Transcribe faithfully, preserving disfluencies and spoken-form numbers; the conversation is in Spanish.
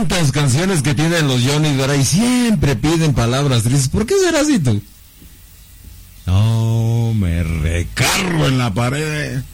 tantas canciones que tienen los Johnny, ¿verdad? Y siempre piden palabras tristes. ¿Por qué será así tú? No, me recargo en la pared.